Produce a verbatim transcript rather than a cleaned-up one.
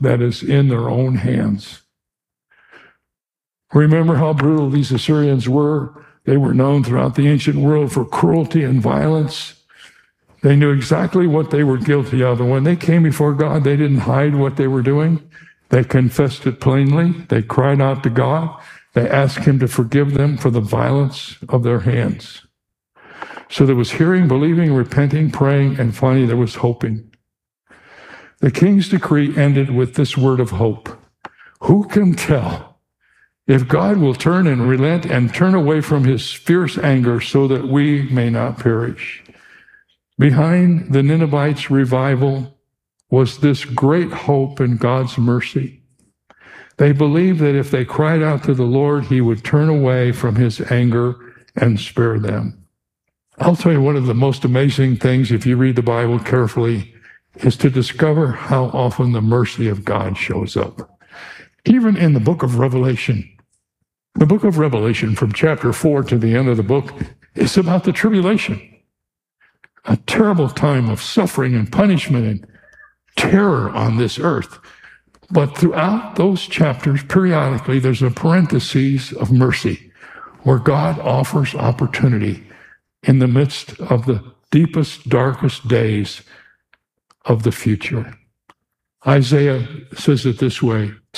that is in their own hands. Remember how brutal these Assyrians were? They were known throughout the ancient world for cruelty and violence. They knew exactly what they were guilty of. And when they came before God, they didn't hide what they were doing. They confessed it plainly. They cried out to God. They asked him to forgive them for the violence of their hands. So there was hearing, believing, repenting, praying, and finally there was hoping. The king's decree ended with this word of hope. Who can tell if God will turn and relent and turn away from his fierce anger so that we may not perish? Behind the Ninevites' revival was this great hope in God's mercy. They believed that if they cried out to the Lord, he would turn away from his anger and spare them. I'll tell you, one of the most amazing things, if you read the Bible carefully, is to discover how often the mercy of God shows up. Even in the book of Revelation, the book of Revelation, from chapter four to the end of the book, is about the tribulation. A terrible time of suffering and punishment and terror on this earth. But throughout those chapters, periodically, there's a parenthesis of mercy, where God offers opportunity in the midst of the deepest, darkest days of the future. Isaiah says it this way,